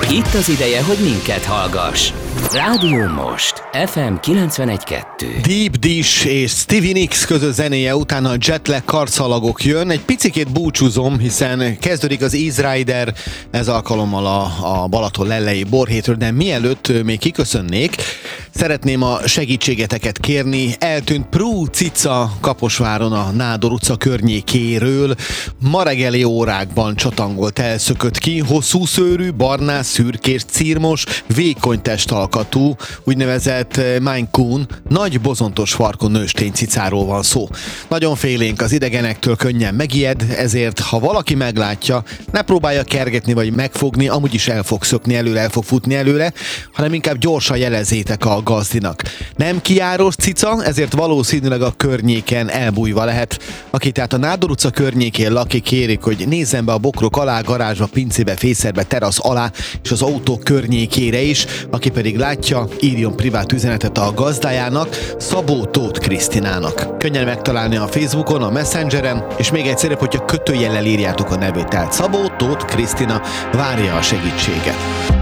Itt az ideje, hogy minket hallgass. Rádió Most, FM 91.2. Deep Dish és Stevie Nicks közös zenéje után a Jetlag karszalagok jön. Egy picikét búcsúzom, hiszen kezdődik az Easy Rider, ez alkalommal a Balaton lellei borhétről, de mielőtt még kiköszönnék, szeretném a segítségeteket kérni. Eltűnt Prú cica Kaposváron a Nádor utca környékéről. Ma reggeli órákban csatangolt, elszökött ki. Hosszú szőrű, barnás, szürkés, círmos, vékony testalkatú, úgynevezett Maine Coon, nagy bozontos farkú nőstény cicáról van szó. Nagyon félénk, az idegenektől könnyen megijed, ezért ha valaki meglátja, ne próbálja kergetni vagy megfogni, amúgy is el fog szökni előle, el fog futni előle, hanem inkább gyorsan jelezzétek a gazdinak. Nem kijárós cica, ezért valószínűleg a környéken elbújva lehet. Aki tehát a Nádor utca környékén lakik, kérik, hogy nézzen be a bokrok alá, garázsba, pincébe, fészerbe, terasz alá, és az autó környékére is. Aki pedig látja, írjon privát üzenetet a gazdájának, Szabó Tóth Krisztinának. Könnyen megtalálni a Facebookon, a Messengeren, és még egyszerűbb, hogyha kötőjellel írjátok a nevét, tehát Szabó Tóth Krisztina várja a segítséget.